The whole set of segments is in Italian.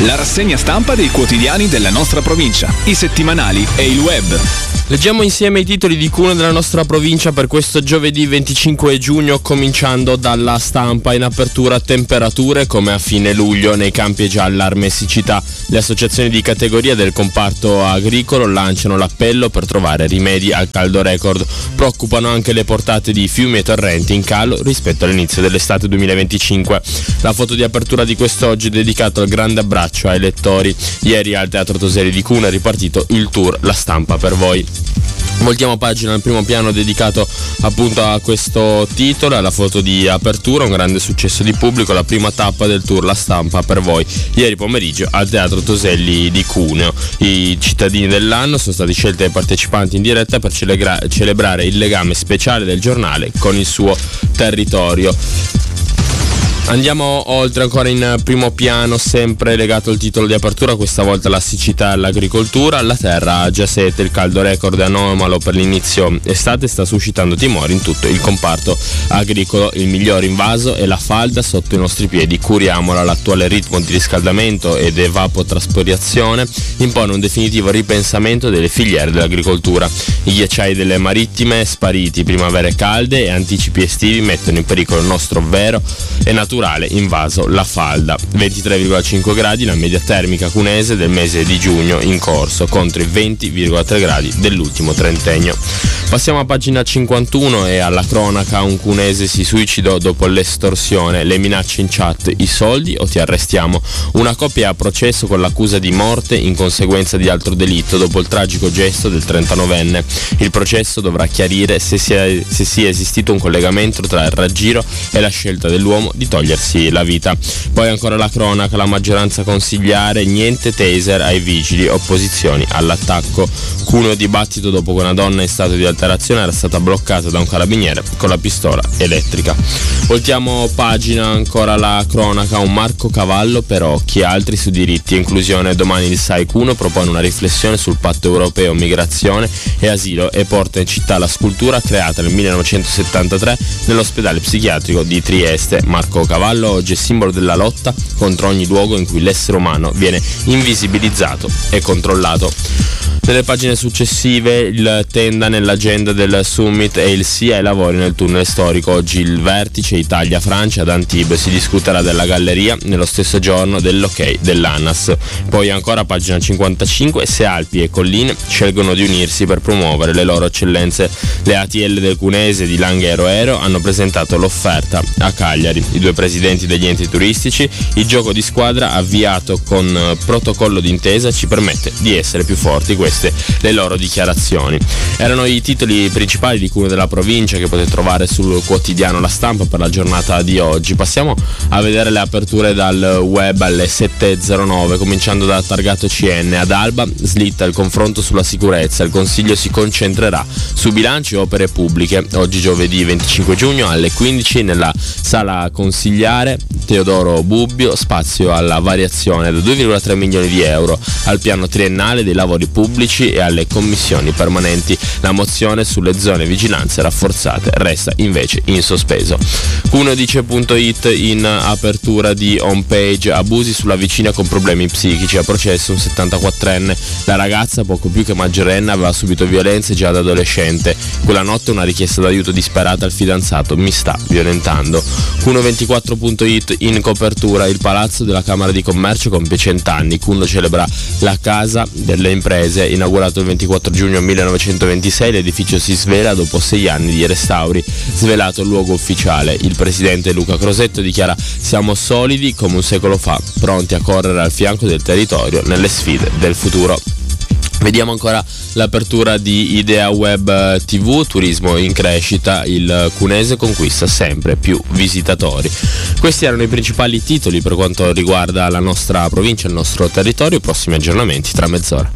La rassegna stampa dei quotidiani della nostra provincia, i settimanali e il web. Leggiamo insieme i titoli di Cuneo della nostra provincia per questo giovedì 25 giugno, cominciando dalla Stampa. In apertura temperature come a fine luglio, nei campi è già allarme siccità. Le associazioni di categoria del comparto agricolo lanciano l'appello per trovare rimedi al caldo record. Preoccupano anche le portate di fiumi e torrenti in calo rispetto all'inizio dell'estate 2025. La foto di apertura di quest'oggi è dedicata al grande abbraccio ai lettori. Ieri al Teatro Toseri di Cuneo è ripartito il tour La Stampa per voi. Voltiamo pagina al primo piano dedicato appunto a questo titolo, alla foto di apertura, un grande successo di pubblico, la prima tappa del tour La Stampa per voi, ieri pomeriggio al Teatro Toselli di Cuneo. I cittadini dell'anno sono stati scelti dai partecipanti in diretta per celebrare il legame speciale del giornale con il suo territorio. Andiamo oltre ancora in primo piano, sempre legato al titolo di apertura, questa volta la siccità e l'agricoltura. La terra ha già sete, il caldo record anomalo per l'inizio estate sta suscitando timori in tutto il comparto agricolo. Il miglior invaso è la falda sotto i nostri piedi. Curiamola, l'attuale ritmo di riscaldamento ed evapotraspirazione impone un definitivo ripensamento delle filiere dell'agricoltura. I ghiacciai delle marittime, spariti, primavere calde e anticipi estivi mettono in pericolo il nostro vero e naturale invaso, la falda. 23,5 gradi la media termica cunese del mese di giugno in corso, contro i 20,3 gradi dell'ultimo trentennio. Passiamo a pagina 51 e alla cronaca. Un cunese si suicidò dopo l'estorsione, le minacce in chat, i soldi o ti arrestiamo. Una coppia è a processo con l'accusa di morte in conseguenza di altro delitto dopo il tragico gesto del 39enne. Il processo dovrà chiarire se sia esistito un collegamento tra il raggiro e la scelta dell'uomo di togliersi la vita. Poi ancora la cronaca, la maggioranza consigliare, niente taser ai vigili, opposizioni all'attacco. Cuneo dibattito dopo che una donna in stato di alterazione era stata bloccata da un carabiniere con la pistola elettrica. Voltiamo pagina, ancora la cronaca, un Marco Cavallo per occhi, altri su diritti e inclusione. Domani il SAI Cuneo propone una riflessione sul patto europeo migrazione e asilo e porta in città la scultura creata nel 1973 nell'ospedale psichiatrico di Trieste. Marco Cavallo oggi è simbolo della lotta contro ogni luogo in cui l'essere umano viene invisibilizzato e controllato. Nelle pagine successive il Tenda nell'agenda del summit e il sì ai lavori nel tunnel storico. Oggi il vertice Italia-Francia ad Antibes, si discuterà della galleria nello stesso giorno dell'ok dell'ANAS. Poi ancora pagina 55, se Alpi e Colline scelgono di unirsi per promuovere le loro eccellenze. Le ATL del Cunese di Langhe Aero hanno presentato l'offerta a Cagliari. I due presidenti degli enti turistici, il gioco di squadra avviato con protocollo d'intesa ci permette di essere più forti. Queste le loro dichiarazioni. Erano i titoli principali di Cuneo della provincia che potete trovare sul quotidiano La Stampa per la giornata di oggi. Passiamo a vedere le aperture dal web alle 7.09, cominciando da Targato CN. Ad Alba slitta il confronto sulla sicurezza, il Consiglio si concentrerà su bilanci e opere pubbliche. Oggi giovedì 25 giugno alle 15 nella sala consigliare Teodoro Bubbio, spazio alla variazione da 2,3 milioni di euro al piano triennale dei lavori pubblici e alle commissioni permanenti. La mozione sulle zone vigilanze rafforzate resta invece in sospeso. Cuneo.it in apertura di homepage, abusi sulla vicina con problemi psichici, a processo un 74enne. La ragazza, poco più che maggiorenne, aveva subito violenze già da adolescente. Quella notte una richiesta d'aiuto disperata al fidanzato: mi sta violentando. Cuneo24.it in copertura, il palazzo della Camera di Commercio compie 100 anni. Cuneo celebra la Casa delle Imprese. Inaugurato il 24 giugno 1926, l'edificio si svela dopo 6 anni di restauri. Svelato il luogo ufficiale, il presidente Luca Crosetto dichiara: siamo solidi come un secolo fa, pronti a correre al fianco del territorio nelle sfide del futuro. Vediamo ancora l'apertura di Idea Web TV, turismo in crescita, il Cunese conquista sempre più visitatori. Questi erano i principali titoli per quanto riguarda la nostra provincia, il nostro territorio. Prossimi aggiornamenti tra mezz'ora.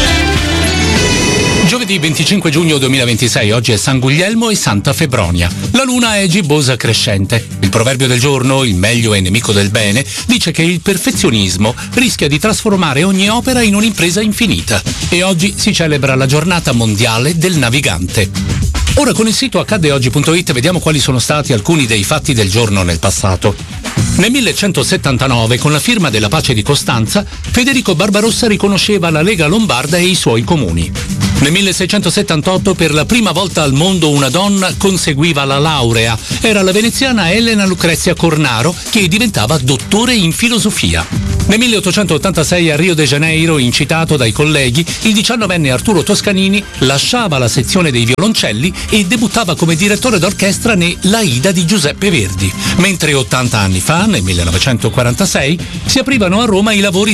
Giovedì 25 giugno 2026, oggi è San Guglielmo e Santa Febronia. La luna è gibbosa crescente. Il proverbio del giorno, il meglio è nemico del bene, dice che il perfezionismo rischia di trasformare ogni opera in un'impresa infinita. E oggi si celebra la giornata mondiale del navigante. Ora con il sito accaddeoggi.it vediamo quali sono stati alcuni dei fatti del giorno nel passato. Nel 1179, con la firma della pace di Costanza, Federico Barbarossa riconosceva la Lega Lombarda e i suoi comuni. Nel 1678, per la prima volta al mondo una donna conseguiva la laurea. Era la veneziana Elena Lucrezia Cornaro, che diventava dottore in filosofia. Nel 1886 a Rio de Janeiro, incitato dai colleghi, il 19enne Arturo Toscanini lasciava la sezione dei violoncelli e debuttava come direttore d'orchestra ne L'Aida di Giuseppe Verdi. Mentre 80 anni fa, nel 1946, si aprivano a Roma i lavori